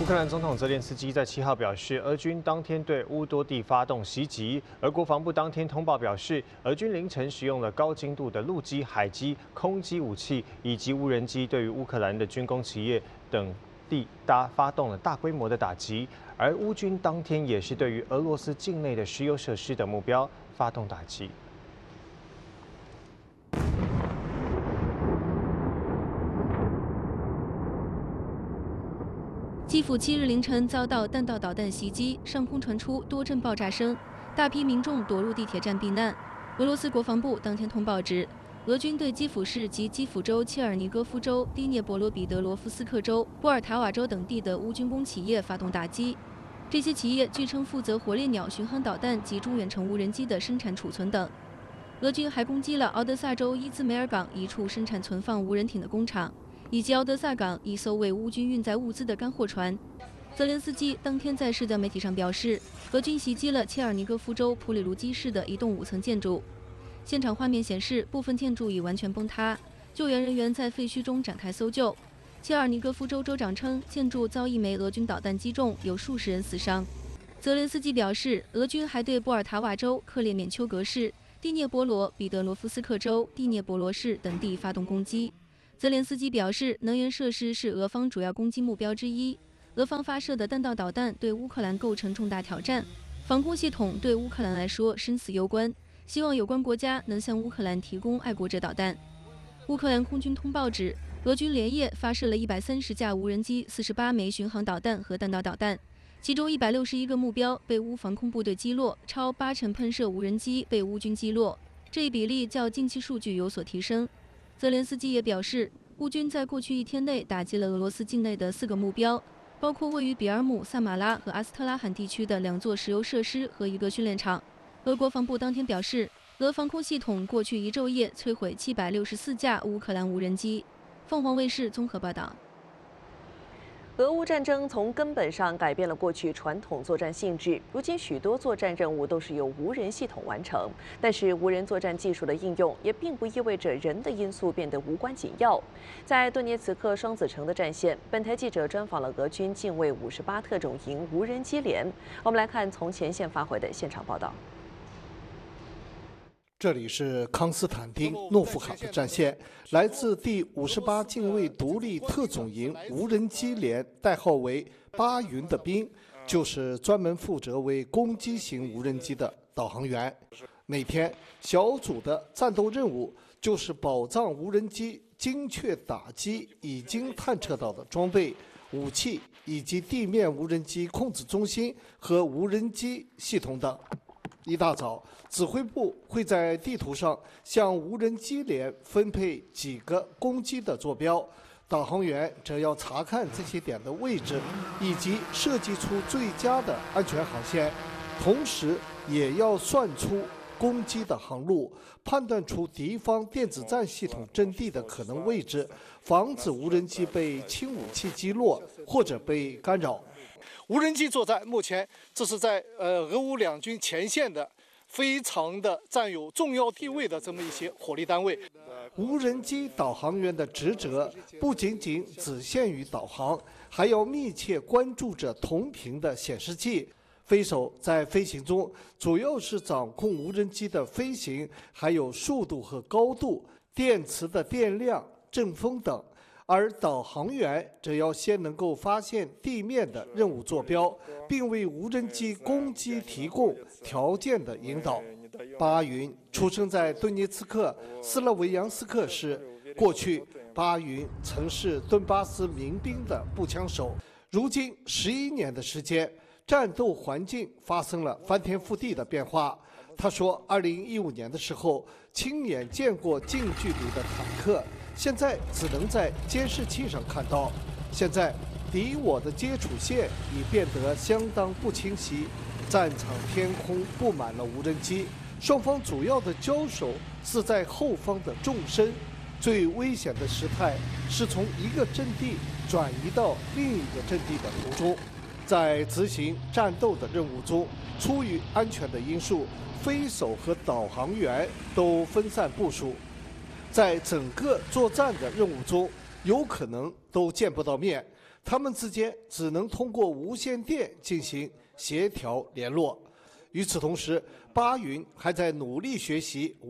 乌克兰总统泽连斯基在7号表示，俄军当天对乌多地发动袭击。俄国防部当天通报表示，俄军凌晨使用了高精度的陆基、海基、空基武器以及无人机，对于乌克兰的军工企业等地发动了大规模的打击。而乌军当天也是对于俄罗斯境内的石油设施等目标发动打击。 基辅7日凌晨遭到弹道导弹袭击，上空传出多阵爆炸声，大批民众躲入地铁站避难。俄罗斯国防部当天通报指，俄军对基辅市及基辅州、切尔尼戈夫州、第聂伯罗彼得罗夫斯克州、波尔塔瓦州等地的乌军工企业发动打击。这些企业据称负责火烈鸟巡航导弹及中远程无人机的生产储存等。俄军还攻击了敖德萨州伊兹梅尔港一处生产存放无人艇的工厂。 以及敖德萨港一艘为乌军运载物资的干货船。泽连斯基当天在社交媒体上表示，俄军袭击了切尔尼戈夫州普里卢基市的一栋5层建筑。现场画面显示，部分建筑已完全崩塌，救援人员在废墟中展开搜救。切尔尼戈夫州州长称，建筑遭一枚俄军导弹击中，有数十人死伤。泽连斯基表示，俄军还对波尔塔瓦州、克列缅丘格市、第聂伯罗彼得罗夫斯克州、第聂伯罗市等地发动攻击。 泽连斯基表示，能源设施是俄方主要攻击目标之一。俄方发射的弹道导弹对乌克兰构成重大挑战，防空系统对乌克兰来说生死攸关。希望有关国家能向乌克兰提供爱国者导弹。乌克兰空军通报指，俄军连夜发射了130架无人机、48枚巡航导弹和弹道导弹，其中161个目标被乌防空部队击落，超80%喷射无人机被乌军击落，这一比例较近期数据有所提升。 泽连斯基也表示，乌军在过去1天内打击了俄罗斯境内的4个目标，包括位于比尔姆、萨马拉和阿斯特拉罕地区的2座石油设施和1个训练场。俄国防部当天表示，俄防空系统过去1昼夜摧毁764架乌克兰无人机。凤凰卫视综合报道。 俄乌战争从根本上改变了过去传统作战性质，如今许多作战任务都是由无人系统完成。但是，无人作战技术的应用也并不意味着人的因素变得无关紧要。在顿涅茨克双子城的战线，本台记者专访了俄军近卫58特种营无人机连。我们来看从前线发回的现场报道。 这里是康斯坦丁诺夫卡的战线，来自第58近卫独立特种营无人机连，代号为巴云的兵，就是专门负责为攻击型无人机的导航员。每天，小组的战斗任务就是保障无人机精确打击已经探测到的装备、武器以及地面无人机控制中心和无人机系统等。 一大早，指挥部会在地图上向无人机连分配几个攻击的坐标，导航员则要查看这些点的位置，以及设计出最佳的安全航线，同时也要算出攻击的航路，判断出敌方电子战系统阵地的可能位置，防止无人机被轻武器击落或者被干扰。 无人机作战目前这是在俄乌两军前线的非常的占有重要地位的这么一些火力单位。无人机导航员的职责不仅仅只限于导航，还要密切关注着同屏的显示器。飞手在飞行中主要是掌控无人机的飞行，还有速度和高度、电池的电量、阵风等。 而导航员则要先能够发现地面的任务坐标，并为无人机攻击提供条件的引导。巴云出生在顿涅茨克斯洛维扬斯克市，过去巴云曾是顿巴斯民兵的步枪手。如今11年的时间，战斗环境发生了翻天覆地的变化。他说，2015年的时候亲眼见过近距离的坦克。 现在只能在监视器上看到。现在敌我的接触线已变得相当不清晰，战场天空布满了无人机，双方主要的交手是在后方的纵深。最危险的时态是从一个阵地转移到另一个阵地的途中。在执行战斗的任务中，出于安全的因素，飞手和导航员都分散部署。 在整个作战的任务中，有可能都见不到面。 他们之间只能通过无线电进行协调联络。与此同时，巴云还在努力学习